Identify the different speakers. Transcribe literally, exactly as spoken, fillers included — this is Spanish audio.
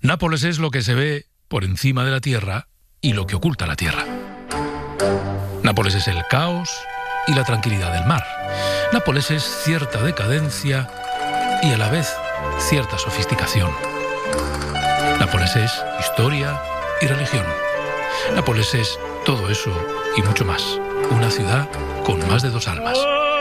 Speaker 1: Nápoles es lo que se ve por encima de la tierra y lo que oculta la tierra. Nápoles es el caos y la tranquilidad del mar. Nápoles es cierta decadencia y a la vez cierta sofisticación. Nápoles es historia y religión. Nápoles es todo eso y mucho más. Una ciudad con más de dos almas.